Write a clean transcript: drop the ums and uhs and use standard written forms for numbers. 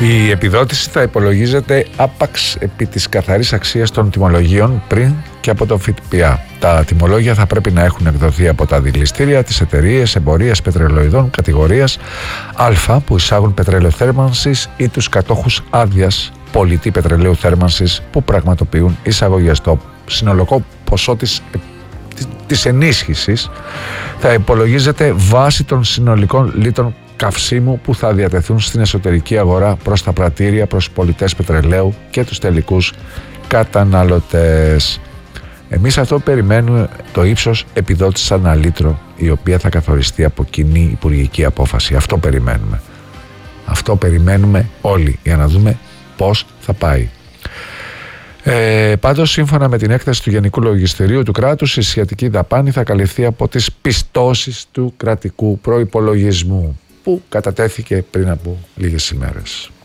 Η επιδότηση θα υπολογίζεται άπαξ επί της καθαρής αξίας των τιμολογίων πριν και από το ΦΠΑ. Τα τιμολόγια θα πρέπει να έχουν εκδοθεί από τα δηληστήρια, τις εταιρείες εμπορίας πετρελοειδών κατηγορίας Α που εισάγουν πετρέλαιο θέρμανσης ή τους κατόχους άδειας πολιτή πετρελαίου θέρμανσης που πραγματοποιούν εισαγωγές. Το συνολικό ποσό της ενίσχυσης θα υπολογίζεται βάσει των συνολικών λίτρων καυσίμου που θα διατεθούν στην εσωτερική αγορά προς τα πρατήρια, προς πολιτές πετρελαίου και τους τελικούς καταναλωτές. Εμείς αυτό περιμένουμε, το ύψος επιδότησης ανά λίτρο, η οποία θα καθοριστεί από κοινή υπουργική απόφαση. Αυτό περιμένουμε. Αυτό περιμένουμε όλοι για να δούμε πώς θα πάει. Πάντως, σύμφωνα με την έκθεση του Γενικού Λογιστηρίου του κράτους, η σχετική δαπάνη θα καλυφθεί από τις πιστώσεις του κρατικού προϋπολογισμού που κατατέθηκε πριν από λίγες ημέρες.